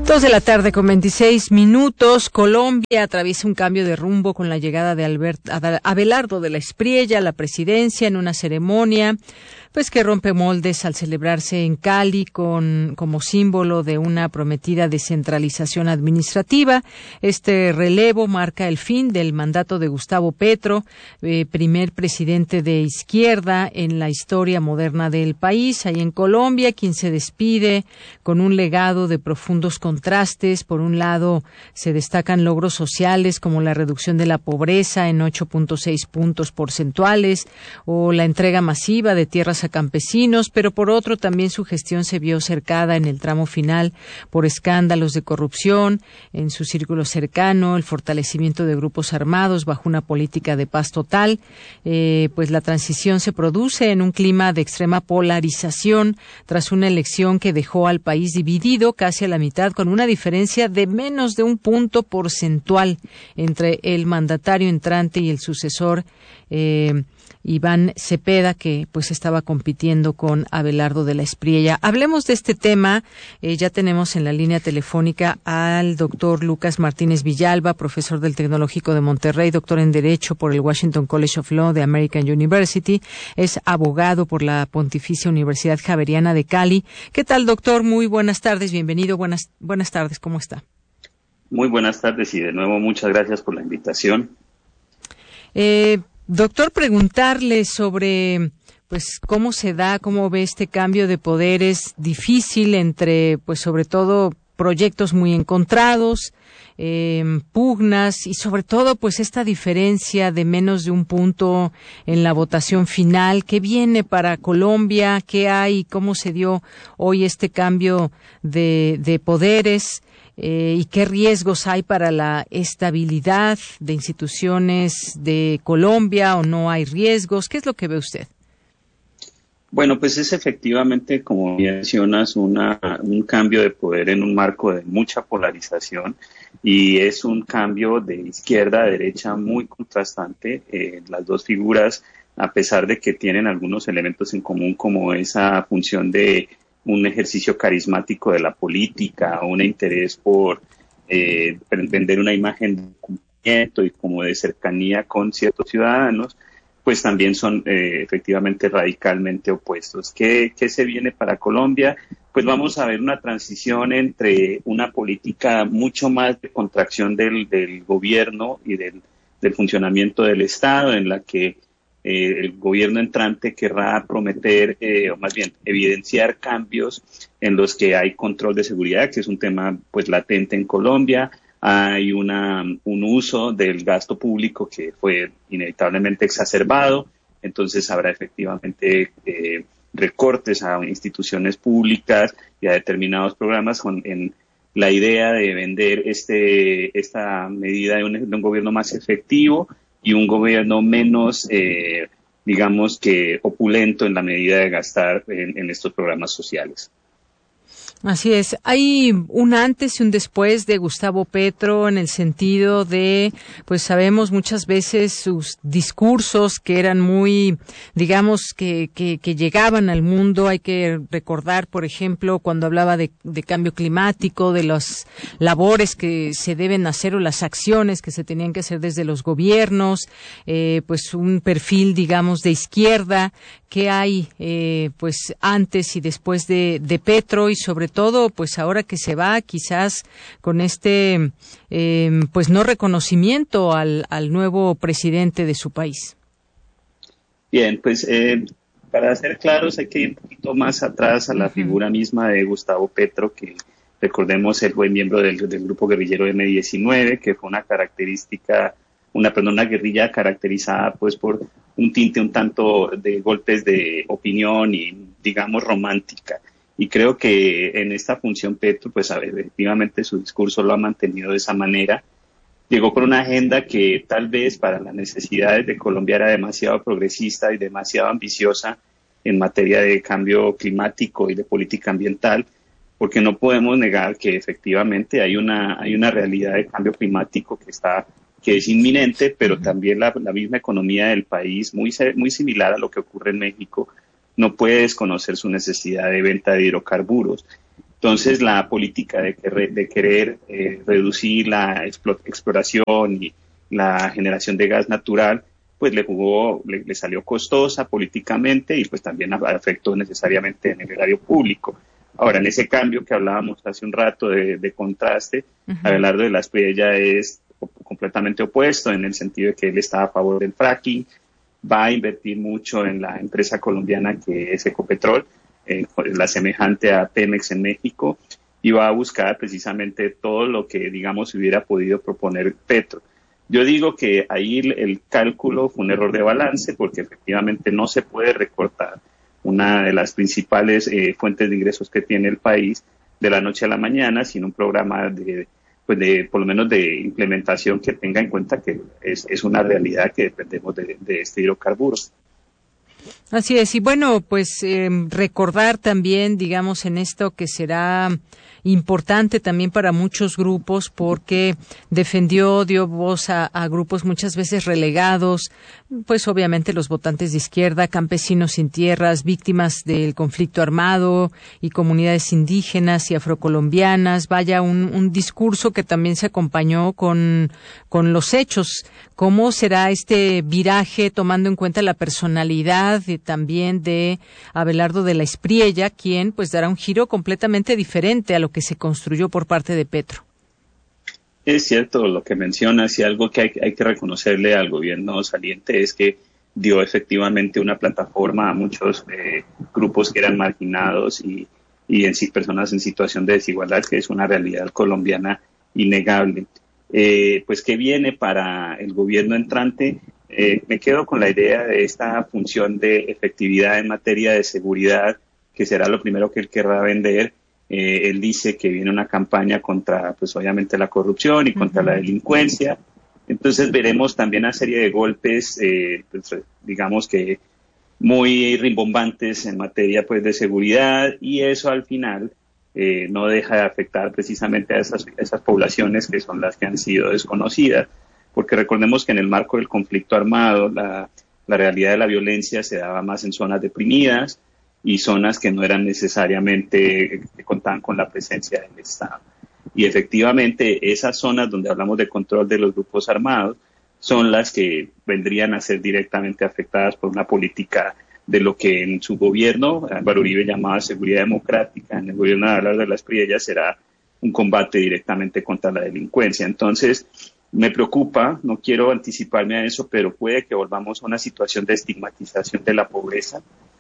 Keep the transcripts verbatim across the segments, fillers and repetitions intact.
Dos de la tarde con veintiséis minutos. Colombia atraviesa un cambio de rumbo con la llegada de Albert, Abelardo de la Espriella a la presidencia en una ceremonia pues que rompe moldes al celebrarse en Cali con como símbolo de una prometida descentralización administrativa. Este relevo marca el fin del mandato de Gustavo Petro, eh, primer presidente de izquierda en la historia moderna del país. Ahí en Colombia, quien se despide con un legado de profundos contrastes. Por un lado, se destacan logros sociales como la reducción de la pobreza en ocho punto seis puntos porcentuales o la entrega masiva de tierras a campesinos, pero por otro también su gestión se vio cercada en el tramo final por escándalos de corrupción en su círculo cercano, el fortalecimiento de grupos armados bajo una política de paz total. Eh, pues la transición se produce en un clima de extrema polarización tras una elección que dejó al país dividido casi a la mitad, con una diferencia de menos de un punto porcentual entre el mandatario entrante y el sucesor eh, Iván Cepeda, que pues estaba compitiendo con Abelardo de la Espriella. Hablemos de este tema. Eh, ya tenemos en la línea telefónica al doctor Lucas Martínez Villalba, profesor del Tecnológico de Monterrey, doctor en Derecho por el Washington College of Law de American University. Es abogado por la Pontificia Universidad Javeriana de Cali. ¿Qué tal, doctor? Muy buenas tardes. Bienvenido. Buenas, buenas tardes. ¿Cómo está? Muy buenas tardes y de nuevo muchas gracias por la invitación. Eh, Doctor, preguntarle sobre, pues, cómo se da, cómo ve este cambio de poderes difícil entre, pues, sobre todo, proyectos muy encontrados, eh, pugnas y sobre todo, pues, esta diferencia de menos de un punto en la votación final. ¿Qué viene para Colombia? ¿Qué hay? ¿Cómo se dio hoy este cambio de, de poderes? Eh, ¿Y qué riesgos hay para la estabilidad de instituciones de Colombia o no hay riesgos? ¿Qué es lo que ve usted? Bueno, pues es efectivamente, como mencionas, una, un cambio de poder en un marco de mucha polarización y es un cambio de izquierda a derecha muy contrastante. Eh, las dos figuras, a pesar de que tienen algunos elementos en común como esa función de un ejercicio carismático de la política, un interés por eh, vender una imagen de cumplimiento y como de cercanía con ciertos ciudadanos, pues también son eh, efectivamente radicalmente opuestos. ¿Qué, ¿Qué se viene para Colombia? Pues vamos a ver una transición entre una política mucho más de contracción del, del gobierno y del, del funcionamiento del Estado, en la que Eh, el gobierno entrante querrá prometer, eh, o más bien evidenciar cambios en los que hay control de seguridad, que es un tema pues latente en Colombia. Hay una, un uso del gasto público que fue inevitablemente exacerbado, entonces habrá efectivamente eh, recortes a instituciones públicas y a determinados programas con, en la idea de vender este, esta medida de un, de un gobierno más efectivo y un gobierno menos, eh, digamos que opulento en la medida de gastar en, en estos programas sociales. Así es. Hay un antes y un después de Gustavo Petro en el sentido de, pues sabemos muchas veces sus discursos que eran muy, digamos, que, que, que llegaban al mundo. Hay que recordar, por ejemplo, cuando hablaba de, de cambio climático, de las labores que se deben hacer o las acciones que se tenían que hacer desde los gobiernos, eh, pues un perfil, digamos, de izquierda. ¿Qué hay, eh, pues, antes y después de, de Petro y sobre todo, pues, ahora que se va, quizás con este, eh, pues, no reconocimiento al, al nuevo presidente de su país? Bien, pues, eh, para ser claros, hay que ir un poquito más atrás a la uh-huh. figura misma de Gustavo Petro, que recordemos, él fue miembro del, del grupo guerrillero eme diecinueve, que fue una característica, una, perdón, una guerrilla caracterizada, pues, por un tinte un tanto de golpes de opinión y, digamos, romántica. Y creo que en esta función Petro, pues, efectivamente su discurso lo ha mantenido de esa manera. Llegó con una agenda que tal vez para las necesidades de Colombia era demasiado progresista y demasiado ambiciosa en materia de cambio climático y de política ambiental, porque no podemos negar que efectivamente hay una, hay una realidad de cambio climático que está que es inminente, pero también la, la misma economía del país, muy, muy similar a lo que ocurre en México, no puede desconocer su necesidad de venta de hidrocarburos. Entonces, la política de, que, de querer eh, reducir la exploración y la generación de gas natural, pues le jugó, le, le salió costosa políticamente y pues también afectó necesariamente en el erario público. Ahora, en ese cambio que hablábamos hace un rato de, de contraste, uh-huh. Abelardo de la Espriella es completamente opuesto en el sentido de que él está a favor del fracking, va a invertir mucho en la empresa colombiana que es Ecopetrol, eh, la semejante a Pemex en México, y va a buscar precisamente todo lo que, digamos, hubiera podido proponer Petro. Yo digo que ahí el, el cálculo fue un error de balance porque efectivamente no se puede recortar una de las principales eh, fuentes de ingresos que tiene el país de la noche a la mañana sin un programa de, pues de por lo menos de implementación que tenga en cuenta que es, es una realidad que dependemos de, de este hidrocarburo. Así es, y bueno, pues eh, recordar también, digamos, en esto que será importante también para muchos grupos porque defendió, dio voz a, a grupos muchas veces relegados, pues obviamente los votantes de izquierda, campesinos sin tierras, víctimas del conflicto armado y comunidades indígenas y afrocolombianas. Vaya, un, un discurso que también se acompañó con, con los hechos. ¿Cómo será este viraje tomando en cuenta la personalidad de, también de Abelardo de la Espriella, quien pues dará un giro completamente diferente a lo que se construyó por parte de Petro? Es cierto lo que mencionas y algo que hay, hay que reconocerle al gobierno saliente es que dio efectivamente una plataforma a muchos eh, grupos que eran marginados y, y en sí personas en situación de desigualdad, que es una realidad colombiana innegable. Eh, pues ¿qué viene para el gobierno entrante? Eh, me quedo con la idea de esta función de efectividad en materia de seguridad, que será lo primero que él querrá vender. Eh, él dice que viene una campaña contra, pues obviamente, la corrupción y contra uh-huh. la delincuencia. Entonces veremos también una serie de golpes, eh, pues, digamos que muy rimbombantes en materia pues de seguridad, y eso al final eh, no deja de afectar precisamente a esas, esas poblaciones que son las que han sido desconocidas, porque recordemos que en el marco del conflicto armado la, la realidad de la violencia se daba más en zonas deprimidas y zonas que no eran necesariamente, que contaban con la presencia del Estado. Y efectivamente esas zonas donde hablamos de control de los grupos armados son las que vendrían a ser directamente afectadas por una política de lo que en su gobierno Álvaro Uribe llamaba seguridad democrática. En el gobierno de Abelardo de la Espriella será un combate directamente contra la delincuencia. Entonces, me preocupa, no quiero anticiparme a eso, pero puede que volvamos a una situación de estigmatización de la pobreza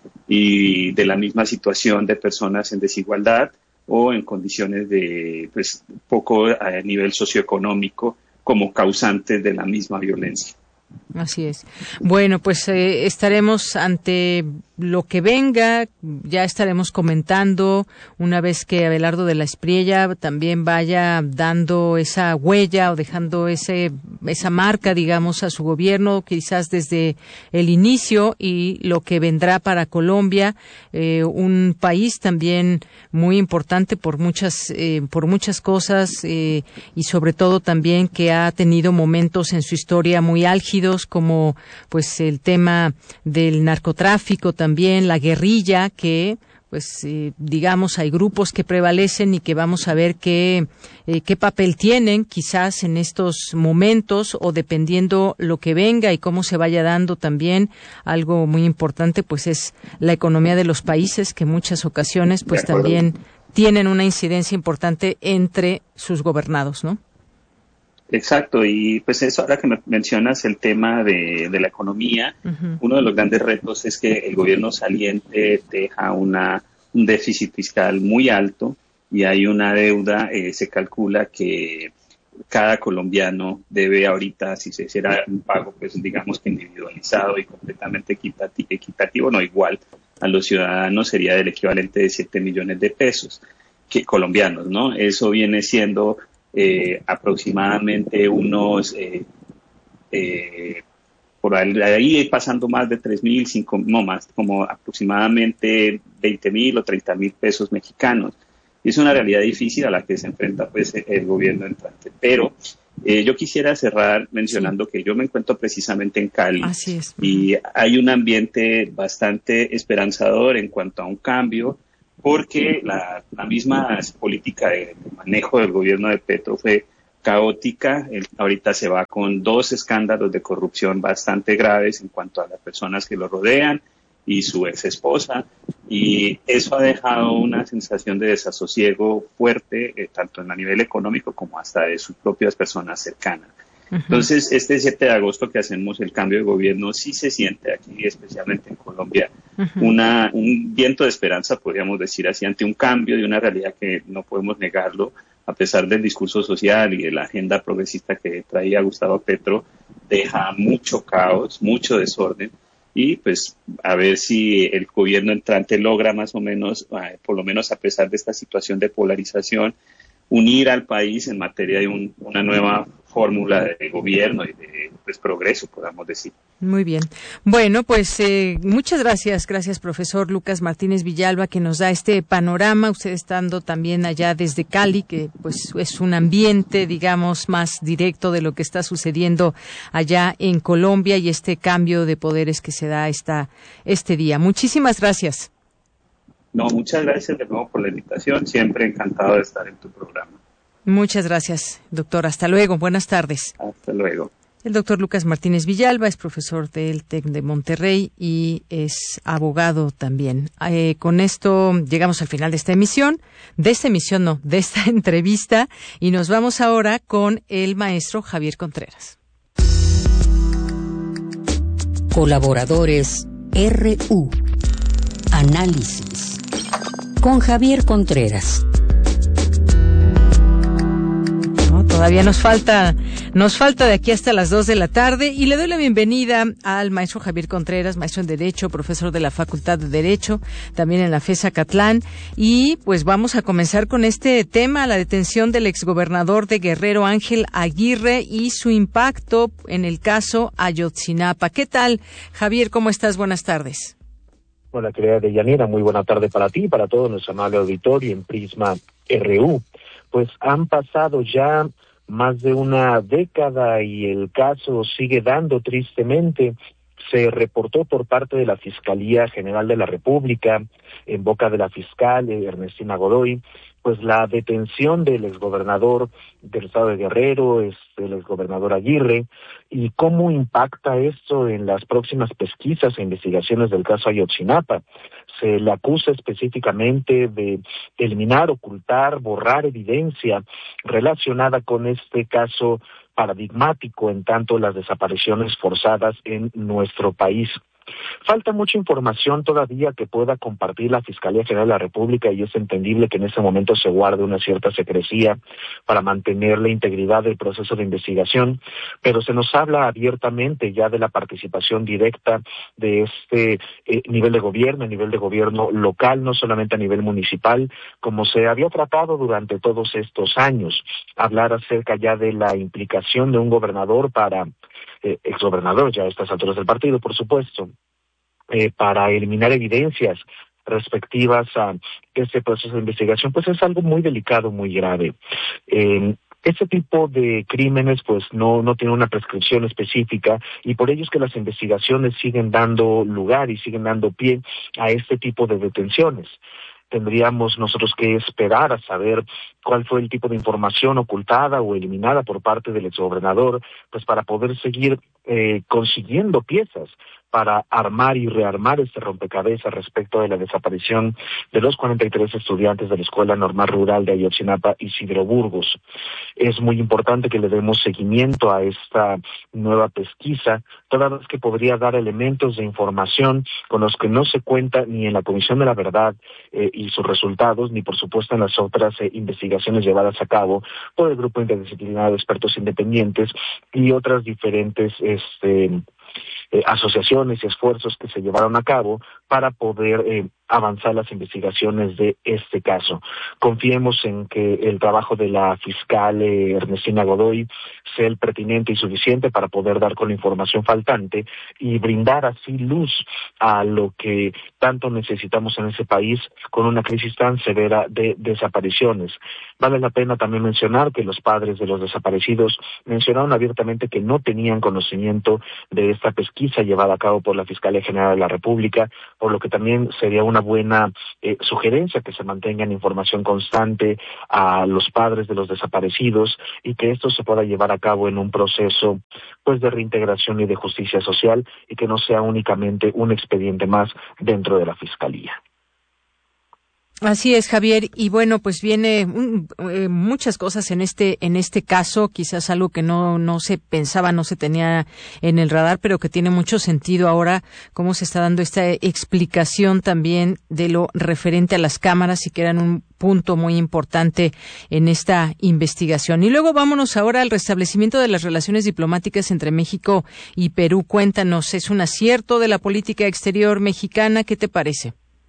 y de la misma situación de personas en desigualdad o en condiciones de pues poco a nivel socioeconómico como causantes de la misma violencia. Así es. Bueno, pues eh, estaremos ante lo que venga, ya estaremos comentando una vez que Abelardo de la Espriella también vaya dando esa huella o dejando ese esa marca, digamos, a su gobierno, quizás desde el inicio, y lo que vendrá para Colombia, eh, un país también muy importante por muchas eh, por muchas cosas eh, y sobre todo también que ha tenido momentos en su historia muy álgidos, como pues el tema del narcotráfico, también la guerrilla, que pues eh, digamos hay grupos que prevalecen y que vamos a ver qué eh, qué papel tienen quizás en estos momentos, o dependiendo lo que venga y cómo se vaya dando también. Algo muy importante pues es la economía de los países, que en muchas ocasiones pues también tienen una incidencia importante entre sus gobernados, ¿no? Exacto, y pues eso, ahora que me mencionas el tema de, de la economía, uh-huh. uno de los grandes retos es que el gobierno saliente deja una, un déficit fiscal muy alto y hay una deuda, eh, se calcula que cada colombiano debe ahorita, si se hiciera un pago, pues digamos que individualizado y completamente equitativo, equitativo no igual a los ciudadanos, sería del equivalente de siete millones de pesos que, colombianos, ¿no? Eso viene siendo Eh, aproximadamente unos, eh, eh, por ahí pasando más de tres mil, cinco, no más, como aproximadamente veinte mil o treinta mil pesos mexicanos. Y es una realidad difícil a la que se enfrenta pues el gobierno entrante. Pero eh, yo quisiera cerrar mencionando sí. que yo me encuentro precisamente en Cali. Así es. Y hay un ambiente bastante esperanzador en cuanto a un cambio, porque la, la misma política de, de manejo del gobierno de Petro fue caótica. Él ahorita se va con dos escándalos de corrupción bastante graves en cuanto a las personas que lo rodean y su ex esposa, y eso ha dejado una sensación de desasosiego fuerte, eh, tanto en a nivel económico como hasta de sus propias personas cercanas. Uh-huh. Entonces, este siete de agosto que hacemos el cambio de gobierno, sí se siente aquí, especialmente en Colombia, uh-huh. una, un viento de esperanza, podríamos decir así, ante un cambio de una realidad que no podemos negarlo, a pesar del discurso social y de la agenda progresista que traía Gustavo Petro, deja mucho caos, mucho desorden, y pues a ver si el gobierno entrante logra más o menos, eh, por lo menos a pesar de esta situación de polarización, unir al país en materia de un, una nueva fórmula de gobierno y de pues, progreso, podamos decir. Muy bien. Bueno, pues eh, muchas gracias, gracias profesor Lucas Martínez Villalba, que nos da este panorama, usted estando también allá desde Cali, que pues es un ambiente, digamos, más directo de lo que está sucediendo allá en Colombia y este cambio de poderes que se da esta, este día. Muchísimas gracias. No, muchas gracias de nuevo por la invitación, siempre encantado de estar en tu programa. Muchas gracias, doctor. Hasta luego. Buenas tardes. Hasta luego. El doctor Lucas Martínez Villalba es profesor del TEC de Monterrey y es abogado también. Eh, con esto llegamos al final de esta emisión, de esta emisión no, de esta entrevista, y nos vamos ahora con el maestro Javier Contreras. Colaboradores R U. Análisis. Con Javier Contreras. Todavía nos falta, nos falta de aquí hasta las dos de la tarde y le doy la bienvenida al maestro Javier Contreras, maestro en Derecho, profesor de la Facultad de Derecho, también en la FES Acatlán, y pues vamos a comenzar con este tema, la detención del exgobernador de Guerrero, Ángel Aguirre, y su impacto en el caso Ayotzinapa. ¿Qué tal, Javier? ¿Cómo estás? Buenas tardes. Hola, querida Deyanira, muy buena tarde para ti y para todo nuestro amable auditorio en Prisma R U. Pues han pasado ya más de una década y el caso sigue dando tristemente. Se reportó por parte de la Fiscalía General de la República, en boca de la fiscal Ernestina Godoy, pues la detención del exgobernador del estado de Guerrero, es el exgobernador Aguirre, y cómo impacta esto en las próximas pesquisas e investigaciones del caso Ayotzinapa. Se le acusa específicamente de eliminar, ocultar, borrar evidencia relacionada con este caso paradigmático en tanto las desapariciones forzadas en nuestro país. Falta mucha información todavía que pueda compartir la Fiscalía General de la República y es entendible que en ese momento se guarde una cierta secrecía para mantener la integridad del proceso de investigación, pero se nos habla abiertamente ya de la participación directa de este eh, nivel de gobierno, a nivel de gobierno local, no solamente a nivel municipal, como se había tratado durante todos estos años. Hablar acerca ya de la implicación de un gobernador para, eh, exgobernador ya a estas alturas del partido, por supuesto, Eh, para eliminar evidencias respectivas a este proceso de investigación, pues es algo muy delicado, muy grave. Eh, este tipo de crímenes pues no, no tiene una prescripción específica y por ello es que las investigaciones siguen dando lugar y siguen dando pie a este tipo de detenciones. Tendríamos nosotros que esperar a saber cuál fue el tipo de información ocultada o eliminada por parte del exgobernador, pues para poder seguir eh, consiguiendo piezas para armar y rearmar este rompecabezas respecto de la desaparición de los cuarenta y tres estudiantes de la Escuela Normal Rural de Ayotzinapa, Isidro Burgos. Es muy importante que le demos seguimiento a esta nueva pesquisa, toda vez que podría dar elementos de información con los que no se cuenta ni en la Comisión de la Verdad eh, y sus resultados, ni por supuesto en las otras eh, investigaciones llevadas a cabo por el Grupo Interdisciplinario de Expertos Independientes y otras diferentes este Eh, asociaciones y esfuerzos que se llevaron a cabo para poder eh, avanzar las investigaciones de este caso. Confiemos en que el trabajo de la fiscal eh, Ernestina Godoy sea el pertinente y suficiente para poder dar con la información faltante y brindar así luz a lo que tanto necesitamos en ese país con una crisis tan severa de desapariciones. Vale la pena también mencionar que los padres de los desaparecidos mencionaron abiertamente que no tenían conocimiento de esta pesquisa llevada a cabo por la Fiscalía General de la República, por lo que también sería una buena eh, sugerencia que se mantenga en información constante a los padres de los desaparecidos y que esto se pueda llevar a cabo en un proceso pues de reintegración y de justicia social y que no sea únicamente un expediente más dentro de la Fiscalía. Así es, Javier, y bueno, pues viene um, eh, muchas cosas en este en este caso, quizás algo que no no se pensaba, no se tenía en el radar, pero que tiene mucho sentido ahora cómo se está dando esta explicación también de lo referente a las cámaras y que eran un punto muy importante en esta investigación. Y luego vámonos ahora al restablecimiento de las relaciones diplomáticas entre México y Perú. Cuéntanos, ¿es un acierto de la política exterior mexicana? ¿Qué te parece?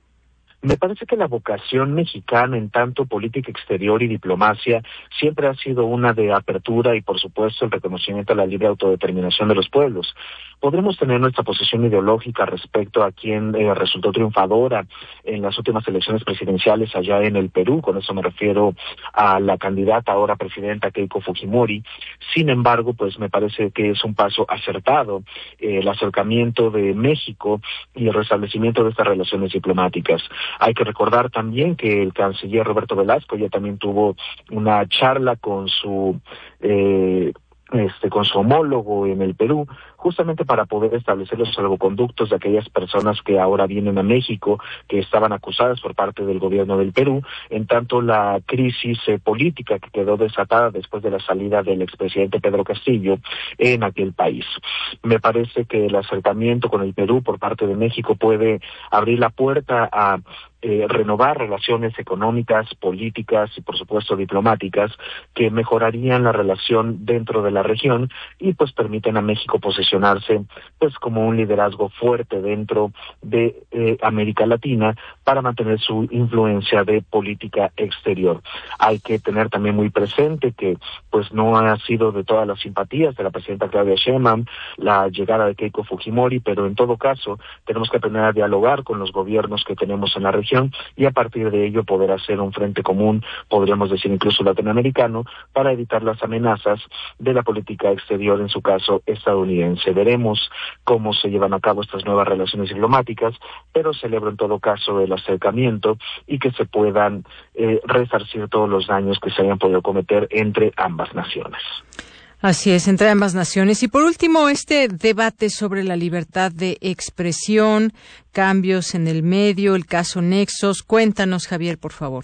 Me parece que la vocación mexicana en tanto política exterior y diplomacia siempre ha sido una de apertura y, por supuesto, el reconocimiento a la libre autodeterminación de los pueblos. Podremos tener nuestra posición ideológica respecto a quien eh, resultó triunfadora en las últimas elecciones presidenciales allá en el Perú, con eso me refiero a la candidata ahora presidenta Keiko Fujimori. Sin embargo, pues me parece que es un paso acertado eh, el acercamiento de México y el restablecimiento de estas relaciones diplomáticas. Hay que recordar también que el canciller Roberto Velasco ya también tuvo una charla con su eh, este con su homólogo en el Perú, justamente para poder establecer los salvoconductos de aquellas personas que ahora vienen a México, que estaban acusadas por parte del gobierno del Perú, en tanto la crisis eh, política que quedó desatada después de la salida del expresidente Pedro Castillo en aquel país. Me parece que el acercamiento con el Perú por parte de México puede abrir la puerta a Eh, renovar relaciones económicas, políticas y por supuesto diplomáticas que mejorarían la relación dentro de la región y pues permiten a México posicionarse pues como un liderazgo fuerte dentro de eh, América Latina para mantener su influencia de política exterior. Hay que tener también muy presente que pues no ha sido de todas las simpatías de la presidenta Claudia Sheinbaum la llegada de Keiko Fujimori, pero en todo caso tenemos que aprender a dialogar con los gobiernos que tenemos en la región y a partir de ello poder hacer un frente común, podríamos decir incluso latinoamericano, para evitar las amenazas de la política exterior, en su caso estadounidense. Veremos cómo se llevan a cabo estas nuevas relaciones diplomáticas, pero celebro en todo caso el acercamiento y que se puedan eh, resarcir todos los daños que se hayan podido cometer entre ambas naciones. Así es, entre ambas naciones. Y por último, este debate sobre la libertad de expresión, cambios en el medio, el caso Nexos. Cuéntanos, Javier, por favor.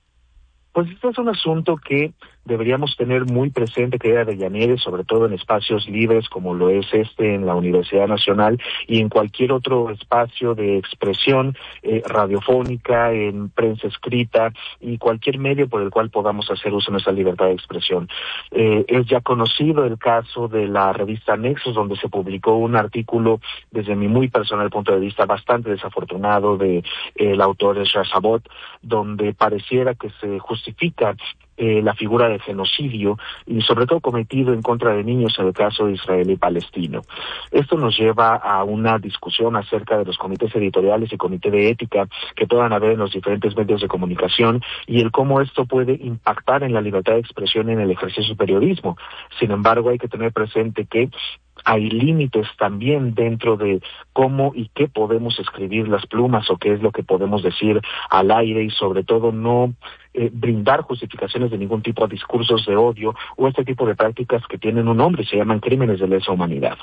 Pues este es un asunto que deberíamos tener muy presente, querida Deyanire, sobre todo en espacios libres como lo es este en la Universidad Nacional y en cualquier otro espacio de expresión eh, radiofónica, en prensa escrita y cualquier medio por el cual podamos hacer uso de nuestra libertad de expresión. Eh, es ya conocido el caso de la revista Nexos, donde se publicó un artículo, desde mi muy personal punto de vista, bastante desafortunado de eh, el autor Ezra Sabot, donde pareciera que se justifica Eh, la figura de genocidio y sobre todo cometido en contra de niños en el caso de Israel y palestino. Esto nos lleva a una discusión acerca de los comités editoriales y comité de ética que puedan haber en los diferentes medios de comunicación y el cómo esto puede impactar en la libertad de expresión y en el ejercicio del periodismo. Sin embargo, hay que tener presente que hay límites también dentro de cómo y qué podemos escribir las plumas o qué es lo que podemos decir al aire y sobre todo no eh, brindar justificaciones de ningún tipo a discursos de odio o este tipo de prácticas que tienen un nombre y se llaman crímenes de lesa humanidad.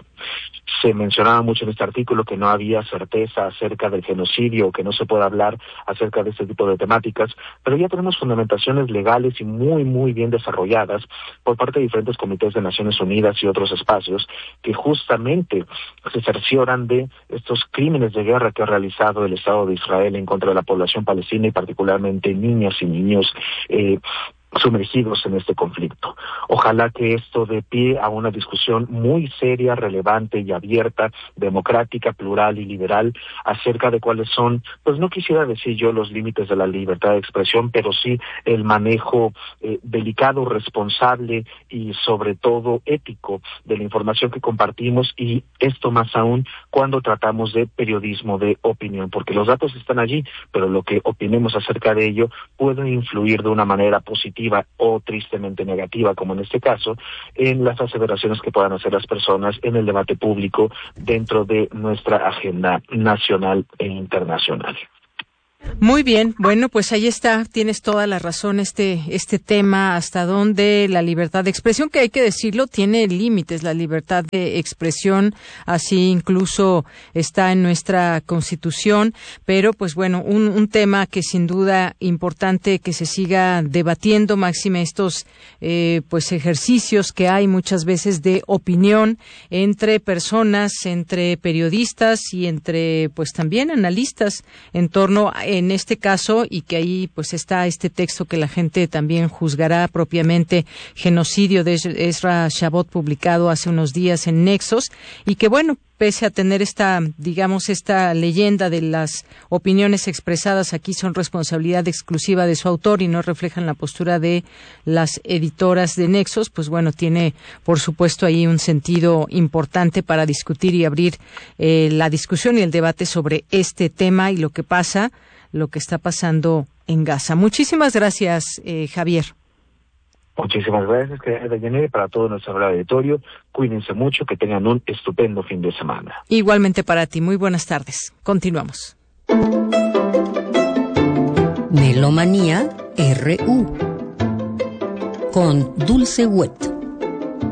Se mencionaba mucho en este artículo que no había certeza acerca del genocidio, que no se puede hablar acerca de este tipo de temáticas, pero ya tenemos fundamentaciones legales y muy, muy bien desarrolladas por parte de diferentes comités de Naciones Unidas y otros espacios que justamente se cercioran de estos crímenes de guerra que ha realizado el Estado de Israel en contra de la población palestina y particularmente niñas y niños eh, sumergidos en este conflicto. Ojalá que esto dé pie a una discusión muy seria, relevante y abierta, democrática, plural y liberal acerca de cuáles son, pues no quisiera decir yo los límites de la libertad de expresión, pero sí el manejo eh, delicado, responsable y sobre todo ético de la información que compartimos y esto más aún cuando tratamos de periodismo de opinión, porque los datos están allí, pero lo que opinemos acerca de ello puede influir de una manera positiva positiva o tristemente negativa, como en este caso, en las aseveraciones que puedan hacer las personas en el debate público dentro de nuestra agenda nacional e internacional. Muy bien, bueno, pues ahí está, tienes toda la razón, este este tema, hasta dónde la libertad de expresión, que hay que decirlo, tiene límites, la libertad de expresión, así incluso está en nuestra Constitución, pero pues bueno, un, un tema que sin duda importante que se siga debatiendo, máxime estos eh, pues ejercicios que hay muchas veces de opinión entre personas, entre periodistas y entre pues también analistas en torno a en este caso, y que ahí pues está este texto que la gente también juzgará propiamente, Genocidio de Ezra Shabot, publicado hace unos días en Nexos, y que bueno, pese a tener esta, digamos, esta leyenda de las opiniones expresadas aquí son responsabilidad exclusiva de su autor y no reflejan la postura de las editoras de Nexos, pues bueno, tiene por supuesto ahí un sentido importante para discutir y abrir eh, la discusión y el debate sobre este tema y lo que pasa, lo que está pasando en Gaza. Muchísimas gracias, eh, Javier. Muchísimas gracias, querida Yanira, para todo nuestro auditorio. Cuídense mucho, que tengan un estupendo fin de semana. Igualmente para ti. Muy buenas tardes. Continuamos. Melomanía R U con Dulce Wet.